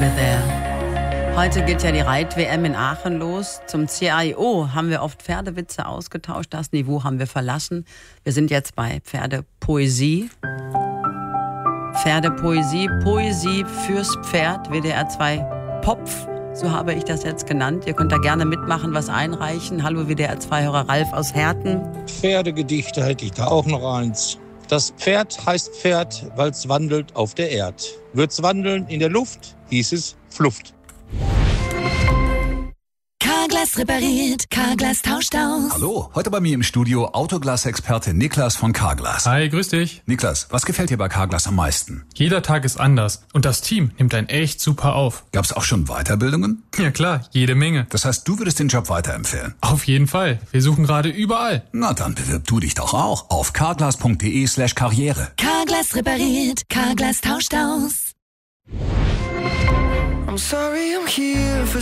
Be There. Heute geht ja die Reit-WM in Aachen los. Zum CIO haben wir oft Pferdewitze ausgetauscht. Das Niveau haben wir verlassen. Wir sind jetzt bei Pferdepoesie. Pferdepoesie, Poesie fürs Pferd, WDR 2 Popf. So habe ich das jetzt genannt. Ihr könnt da gerne mitmachen, was einreichen. Hallo WDR 2-Hörer Ralf aus Herten. Pferdegedichte hätte ich da auch noch eins. Das Pferd heißt Pferd, weil es wandelt auf der Erd. Wird's wandeln in der Luft, hieß es Fluft. Carglass repariert, Carglass tauscht aus. Hallo, heute bei mir im Studio Autoglas-Experte Niklas von Carglass. Hi, grüß dich. Niklas, was gefällt dir bei Carglass am meisten? Jeder Tag ist anders und das Team nimmt einen echt super auf. Gab's auch schon Weiterbildungen? Ja klar, jede Menge. Das heißt, du würdest den Job weiterempfehlen? Auf jeden Fall. Wir suchen gerade überall. Na dann bewirb du dich doch auch auf carglass.de/karriere. Carglass repariert, Carglass tauscht aus. I'm sorry I'm here for